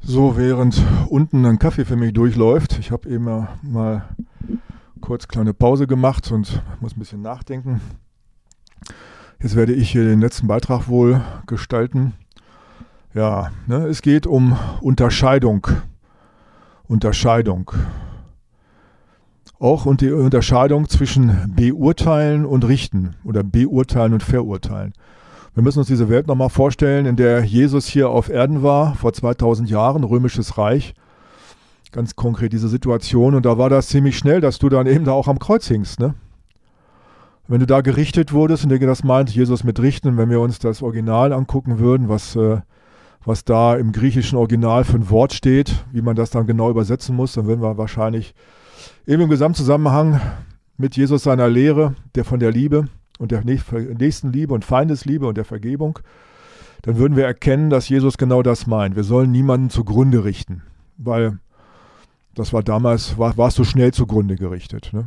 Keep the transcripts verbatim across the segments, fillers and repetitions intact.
So, während unten ein Kaffee für mich durchläuft, ich habe eben mal kurz kleine Pause gemacht und muss ein bisschen nachdenken. Jetzt werde ich hier den letzten Beitrag wohl gestalten. Ja, ne, es geht um Unterscheidung. Unterscheidung. Auch und die Unterscheidung zwischen beurteilen und richten oder beurteilen und verurteilen. Wir müssen uns diese Welt nochmal vorstellen, in der Jesus hier auf Erden war, vor zweitausend Jahren, Römisches Reich. Ganz konkret diese Situation. Und da war das ziemlich schnell, dass du dann eben da auch am Kreuz hingst. Ne? Wenn du da gerichtet wurdest, und das meint Jesus mit richten, wenn wir uns das Original angucken würden, was, äh, was da im griechischen Original für ein Wort steht, wie man das dann genau übersetzen muss, dann würden wir wahrscheinlich eben im Gesamtzusammenhang mit Jesus seiner Lehre, der von der Liebe und der Nächstenliebe und Feindesliebe und der Vergebung, dann würden wir erkennen, dass Jesus genau das meint. Wir sollen niemanden zugrunde richten, weil das war damals, war, war es so schnell zugrunde gerichtet. Ne?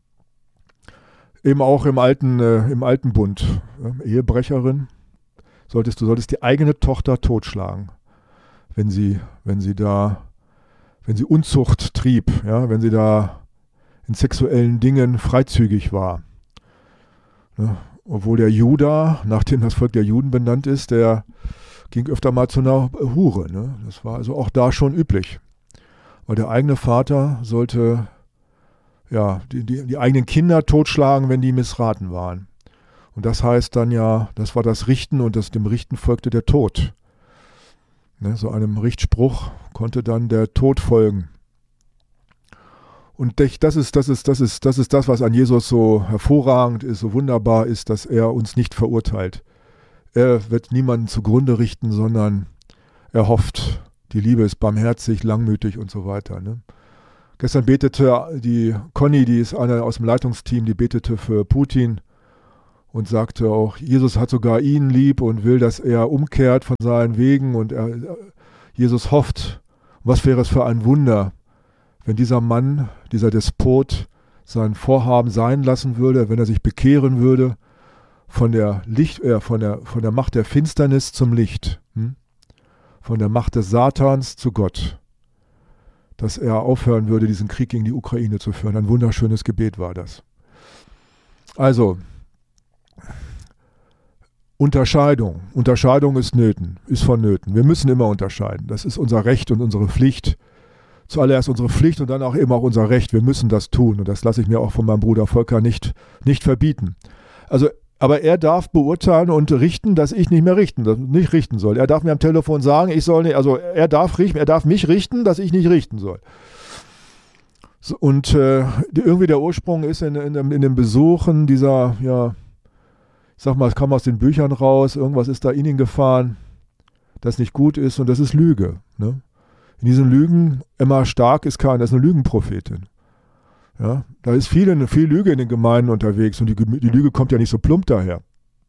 Eben auch im alten, äh, im alten Bund. Äh, Ehebrecherin, solltest du solltest die eigene Tochter totschlagen, wenn sie, wenn sie da, wenn sie Unzucht trieb, ja, wenn sie da in sexuellen Dingen freizügig war. Ne? Obwohl der Juda, nachdem das Volk der Juden benannt ist, der ging öfter mal zu einer Hure. Ne? Das war also auch da schon üblich. Weil der eigene Vater sollte ja, die, die, die eigenen Kinder totschlagen, wenn die missraten waren. Und das heißt dann ja, das war das Richten und das, dem Richten folgte der Tod. Ne? So einem Richtspruch konnte dann der Tod folgen. Und das ist, das ist, das ist, das ist das, was an Jesus so hervorragend ist, so wunderbar ist, dass er uns nicht verurteilt. Er wird niemanden zugrunde richten, sondern er hofft, die Liebe ist barmherzig, langmütig und so weiter. Ne? Gestern betete die Conny, die ist eine aus dem Leitungsteam, die betete für Putin und sagte auch, Jesus hat sogar ihn lieb und will, dass er umkehrt von seinen Wegen und er, Jesus hofft. Was wäre es für ein Wunder, wenn dieser Mann, dieser Despot, sein Vorhaben sein lassen würde, wenn er sich bekehren würde, von der, Licht, äh, von der, von der Macht der Finsternis zum Licht, hm? von der Macht des Satans zu Gott, dass er aufhören würde, diesen Krieg gegen die Ukraine zu führen. Ein wunderschönes Gebet war das. Also, Unterscheidung. Unterscheidung ist nöten, ist vonnöten. Wir müssen immer unterscheiden. Das ist unser Recht und unsere Pflicht. Zuallererst unsere Pflicht und dann auch eben auch unser Recht. Wir müssen das tun und das lasse ich mir auch von meinem Bruder Volker nicht, nicht verbieten. Also, aber er darf beurteilen und richten, dass ich nicht mehr richten, nicht richten soll. Er darf mir am Telefon sagen, ich soll nicht, also er darf richten, er darf mich richten, dass ich nicht richten soll. So, und äh, irgendwie der Ursprung ist in, in, in den Besuchen dieser, ja, ich sag mal, es kam aus den Büchern raus, irgendwas ist da in ihn gefahren, das nicht gut ist und das ist Lüge, ne? In diesen Lügen, Emma Stark ist keine, das ist eine Lügenprophetin. Ja, da ist viel, viel Lüge in den Gemeinden unterwegs und die, die Lüge kommt ja nicht so plump daher.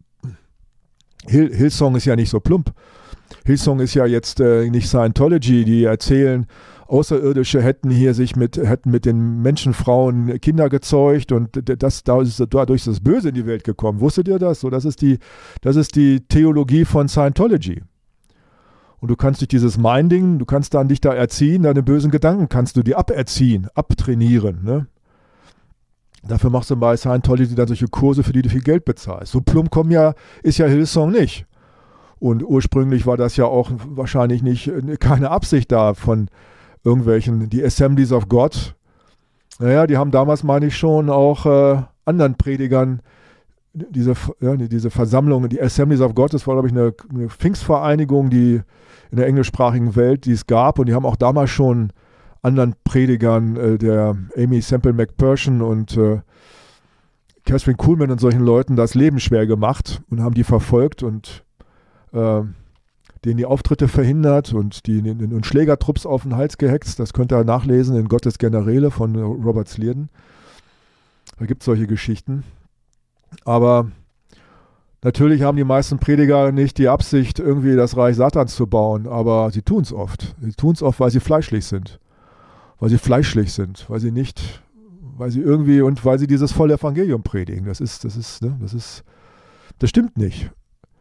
Hill, Hillsong ist ja nicht so plump. Hillsong ist ja jetzt äh, nicht Scientology, die erzählen, Außerirdische hätten hier sich mit, hätten mit den Menschenfrauen Kinder gezeugt und das, dadurch ist das Böse in die Welt gekommen. Wusstet ihr das? So, das ist die, das ist die Theologie von Scientology. Und du kannst durch dieses Minding, du kannst dann dich da erziehen, deine bösen Gedanken kannst du dir aberziehen, abtrainieren. Ne? Dafür machst du bei Scientology dann solche Kurse, für die du viel Geld bezahlst. So plump kommen ja, ist ja Hillsong nicht. Und ursprünglich war das ja auch wahrscheinlich nicht, keine Absicht da von irgendwelchen, die Assemblies of God. Naja, die haben damals, meine ich schon, auch äh, anderen Predigern diese, ja, diese Versammlungen, die Assemblies of God, das war, glaube ich, eine, eine Pfingstvereinigung, die in der englischsprachigen Welt, die es gab. Und die haben auch damals schon anderen Predigern, äh, der Amy Semple McPherson und äh, Catherine Kuhlman und solchen Leuten das Leben schwer gemacht und haben die verfolgt und äh, denen die Auftritte verhindert und die und Schlägertrupps auf den Hals gehext. Das könnt ihr nachlesen in Gottes Generäle von Robert Slierden. Da gibt es solche Geschichten. Aber natürlich haben die meisten Prediger nicht die Absicht, irgendwie das Reich Satans zu bauen, aber sie tun es oft. Sie tun es oft, weil sie fleischlich sind. Weil sie fleischlich sind, weil sie nicht, weil sie irgendwie und weil sie dieses volle Evangelium predigen. Das ist, das ist, ne, das ist, das stimmt nicht.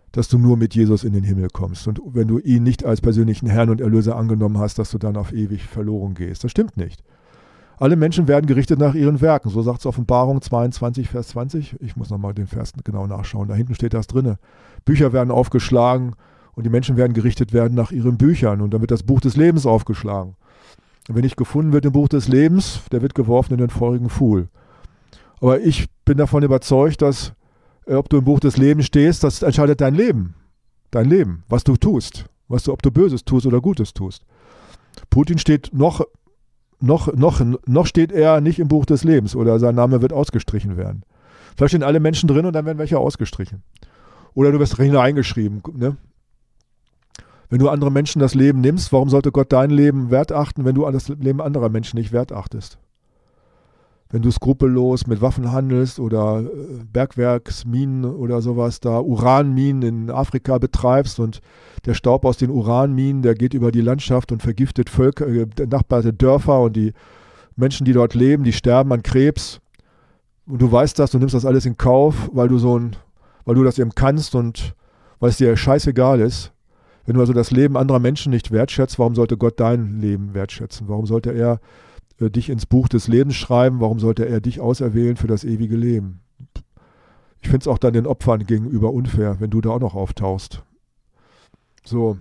dass du nur mit Jesus in den Himmel kommst. Und wenn du ihn nicht als persönlichen Herrn und Erlöser angenommen hast, dass du dann auf ewig verloren gehst. Das stimmt nicht. Alle Menschen werden gerichtet nach ihren Werken. So sagt es Offenbarung zweiundzwanzig, Vers zwanzig. Ich muss nochmal den Vers genau nachschauen. Da hinten steht das drin. Bücher werden aufgeschlagen und die Menschen werden gerichtet werden nach ihren Büchern. Und dann wird das Buch des Lebens aufgeschlagen. Und wenn nicht gefunden wird im Buch des Lebens, der wird geworfen in den feurigen Pfuhl. Aber ich bin davon überzeugt, dass ob du im Buch des Lebens stehst, das entscheidet dein Leben. Dein Leben, was du tust. Was du, ob du Böses tust oder Gutes tust. Putin steht noch, noch, noch, noch steht er nicht im Buch des Lebens oder sein Name wird ausgestrichen werden. Vielleicht stehen alle Menschen drin und dann werden welche ausgestrichen. Oder du wirst hineingeschrieben. Ne? Wenn du anderen Menschen das Leben nimmst, warum sollte Gott dein Leben wert achten, wenn du das Leben anderer Menschen nicht wert achtest? Wenn du skrupellos mit Waffen handelst oder Bergwerksminen oder sowas, da Uranminen in Afrika betreibst und der Staub aus den Uranminen, der geht über die Landschaft und vergiftet Völker, äh, benachbarte Dörfer und die Menschen, die dort leben, die sterben an Krebs. Und du weißt das, du nimmst das alles in Kauf, weil du so ein, weil du das eben kannst und weil es dir scheißegal ist. Wenn du also das Leben anderer Menschen nicht wertschätzt, warum sollte Gott dein Leben wertschätzen? Warum sollte er dich ins Buch des Lebens schreiben, warum sollte er dich auserwählen für das ewige Leben? Ich finde es auch dann den Opfern gegenüber unfair, wenn du da auch noch auftauchst. So,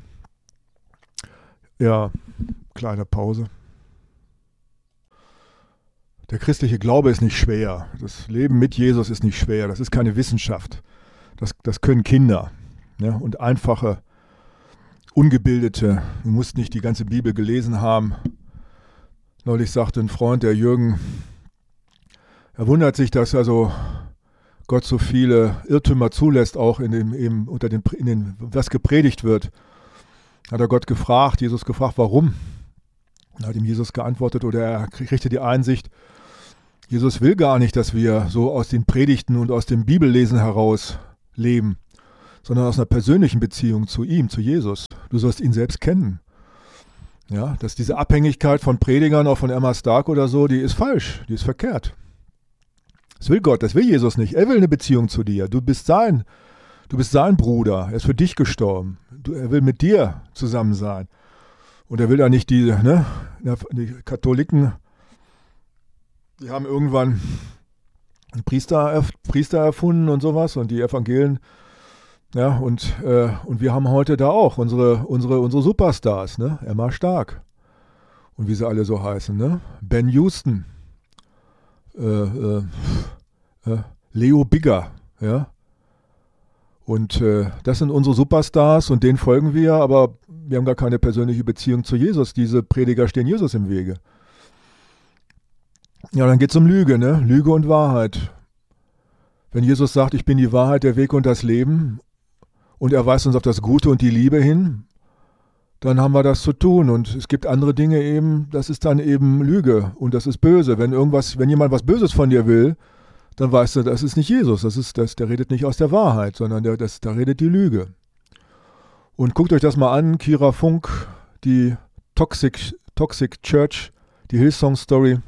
ja, kleine Pause. Der christliche Glaube ist nicht schwer. Das Leben mit Jesus ist nicht schwer. Das ist keine Wissenschaft. Das, das können Kinder, ja, und einfache, Ungebildete. Du musst nicht die ganze Bibel gelesen haben. Neulich sagte ein Freund, der Jürgen, er wundert sich, dass also Gott so viele Irrtümer zulässt, auch in dem, eben unter den, in den, was gepredigt wird. Hat er Gott gefragt, Jesus gefragt, warum? Dann hat ihm Jesus geantwortet oder er kriegte die Einsicht, Jesus will gar nicht, dass wir so aus den Predigten und aus dem Bibellesen heraus leben, sondern aus einer persönlichen Beziehung zu ihm, zu Jesus. Du sollst ihn selbst kennen. Ja, dass diese Abhängigkeit von Predigern, auch von Emma Stark oder so, die ist falsch, die ist verkehrt. Das will Gott, das will Jesus nicht. Er will eine Beziehung zu dir. Du bist sein, du bist sein Bruder. Er ist für dich gestorben. Du, er will mit dir zusammen sein. Und er will da nicht die, ne, die Katholiken, die haben irgendwann einen Priester, Priester erfunden und sowas und die Evangelien. Ja, und, äh, und wir haben heute da auch unsere, unsere, unsere Superstars, ne? Emma Stark und wie sie alle so heißen, ne? Ben Houston, äh, äh, äh, Leo Bigger, ja. Und äh, das sind unsere Superstars und denen folgen wir, aber wir haben gar keine persönliche Beziehung zu Jesus. Diese Prediger stehen Jesus im Wege. Ja, dann geht es um Lüge, ne? Lüge und Wahrheit. Wenn Jesus sagt, ich bin die Wahrheit, der Weg und das Leben, und er weist uns auf das Gute und die Liebe hin, dann haben wir das zu tun. Und es gibt andere Dinge eben, das ist dann eben Lüge und das ist böse. Wenn irgendwas, wenn jemand was Böses von dir will, dann weißt du, das ist nicht Jesus, das ist, das, der redet nicht aus der Wahrheit, sondern der, das, da redet die Lüge. Und guckt euch das mal an, Kira Funk, die Toxic, Toxic Church, die Hillsong-Story.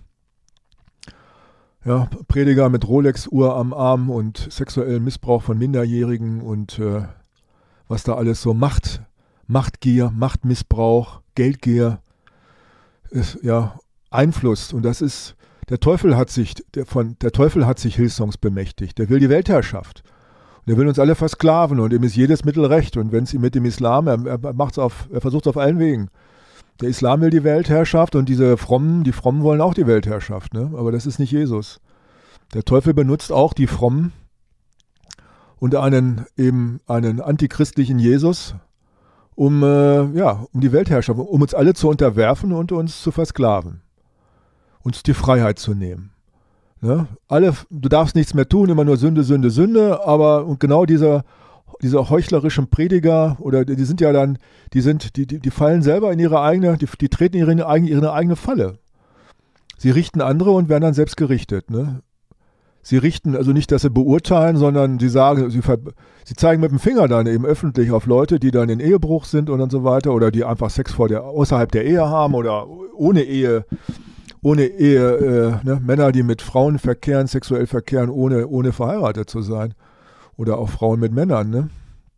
Ja, Prediger mit Rolex-Uhr am Arm und sexuellen Missbrauch von Minderjährigen und äh, was da alles so Macht, Machtgier, Machtmissbrauch, Geldgier, ist, ja, Einfluss. Und das ist, der Teufel hat sich, der, von, der Teufel hat sich Hillsongs bemächtigt. Der will die Weltherrschaft. Und er will uns alle versklaven und ihm ist jedes Mittel recht. Und wenn es ihm mit dem Islam, er, er, macht's auf, er versucht es auf allen Wegen. Der Islam will die Weltherrschaft und diese Frommen, die Frommen wollen auch die Weltherrschaft. Ne? Aber das ist nicht Jesus. Der Teufel benutzt auch die Frommen und einen, eben einen antichristlichen Jesus, um, äh, ja, um die Weltherrschaft, um uns alle zu unterwerfen und uns zu versklaven. Uns die Freiheit zu nehmen. Ne? Alle, du darfst nichts mehr tun, immer nur Sünde, Sünde, Sünde, aber und genau dieser, dieser heuchlerischen Prediger, oder die sind ja dann, die sind, die, die, die fallen selber in ihre eigene, die, die treten in ihre eigene, ihre eigene Falle. Sie richten andere und werden dann selbst gerichtet. Ne? Sie richten also nicht, dass sie beurteilen, sondern sie sagen, sie, ver, sie zeigen mit dem Finger dann eben öffentlich auf Leute, die dann in Ehebruch sind und, und so weiter, oder die einfach Sex vor der, außerhalb der Ehe haben oder ohne Ehe, ohne Ehe, äh, ne? Männer, die mit Frauen verkehren, sexuell verkehren, ohne, ohne verheiratet zu sein. Oder auch Frauen mit Männern. Ne?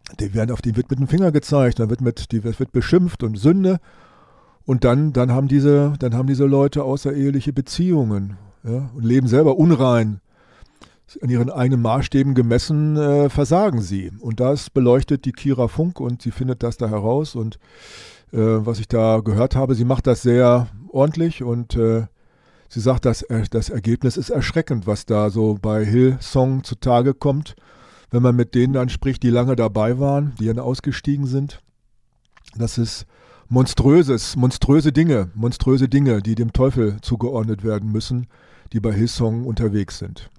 die werden, auf die wird mit dem Finger gezeigt, dann wird, mit, die wird beschimpft und Sünde. Und dann, dann, haben diese, dann haben diese Leute außereheliche Beziehungen, ja, und leben selber unrein. An ihren eigenen Maßstäben gemessen äh, versagen sie. Und das beleuchtet die Kira Funk und sie findet das da heraus. Und äh, was ich da gehört habe, sie macht das sehr ordentlich und äh, sie sagt, dass, äh, das Ergebnis ist erschreckend, was da so bei Hillsong zutage kommt, wenn man mit denen dann spricht, die lange dabei waren, die dann ausgestiegen sind. Das ist monströses, monströse Dinge, monströse Dinge, die dem Teufel zugeordnet werden müssen, die bei Hillsong unterwegs sind.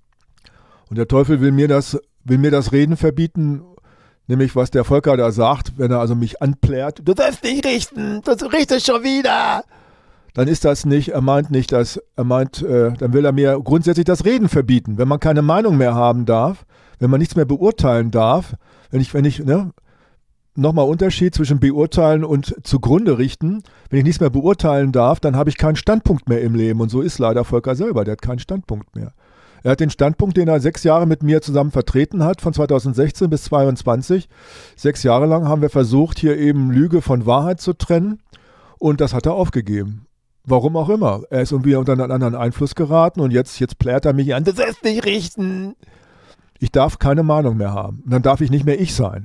Und der Teufel will mir das, will mir das Reden verbieten, nämlich was der Volker da sagt, wenn er also mich anplärt, du sollst nicht richten, du richtest schon wieder. Dann ist das nicht, er meint nicht, dass, er meint, äh, dann will er mir grundsätzlich das Reden verbieten. Wenn man keine Meinung mehr haben darf, wenn man nichts mehr beurteilen darf, wenn ich, wenn ich, ne, nochmal Unterschied zwischen beurteilen und zugrunde richten. Wenn ich nichts mehr beurteilen darf, dann habe ich keinen Standpunkt mehr im Leben. Und so ist leider Volker selber, der hat keinen Standpunkt mehr. Er hat den Standpunkt, den er sechs Jahre mit mir zusammen vertreten hat, von zweitausendsechzehn bis zweiundzwanzig. Sechs Jahre lang haben wir versucht, hier eben Lüge von Wahrheit zu trennen. Und das hat er aufgegeben. Warum auch immer. Er ist irgendwie unter einen anderen Einfluss geraten und jetzt, jetzt plärt er mich an, das sollst nicht richten. Ich darf keine Meinung mehr haben. Und dann darf ich nicht mehr ich sein.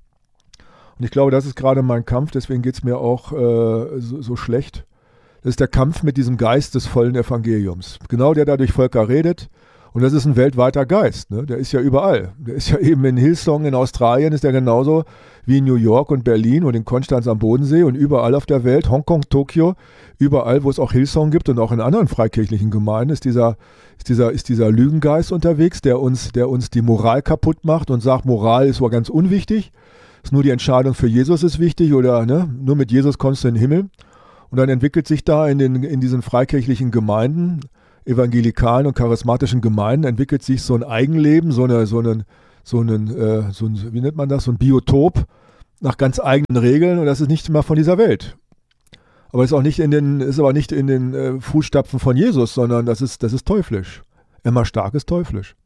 Und ich glaube, das ist gerade mein Kampf, deswegen geht es mir auch äh, so, so schlecht. Das ist der Kampf mit diesem Geist des vollen Evangeliums. Genau der da durch Volker redet. Und das ist ein weltweiter Geist. Ne? Der ist ja überall. Der ist ja eben in Hillsong in Australien, ist der genauso wie in New York und Berlin und in Konstanz am Bodensee und überall auf der Welt, Hongkong, Tokio, überall, wo es auch Hillsong gibt und auch in anderen freikirchlichen Gemeinden, ist dieser, ist dieser, ist dieser Lügengeist unterwegs, der uns, der uns die Moral kaputt macht und sagt, Moral ist wohl ganz unwichtig. Ist nur die Entscheidung für Jesus ist wichtig oder ne, nur mit Jesus kommst du in den Himmel. Und dann entwickelt sich da in, den, in diesen freikirchlichen Gemeinden, evangelikalen und charismatischen Gemeinden, entwickelt sich so ein Eigenleben, so, eine, so, einen, so, einen, äh, so ein, wie nennt man das, so ein Biotop nach ganz eigenen Regeln und das ist nicht mehr von dieser Welt. Aber ist auch nicht in den, ist aber nicht in den äh, Fußstapfen von Jesus, sondern das ist, das ist teuflisch. Emma Stark ist teuflisch.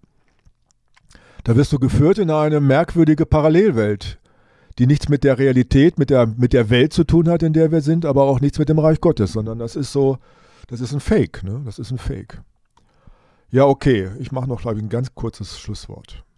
Da wirst du geführt in eine merkwürdige Parallelwelt, die nichts mit der Realität, mit der, mit der Welt zu tun hat, in der wir sind, aber auch nichts mit dem Reich Gottes, sondern das ist so, das ist ein Fake, ne? Das ist ein Fake. Ja, okay, ich mache noch, glaube ich, ein ganz kurzes Schlusswort.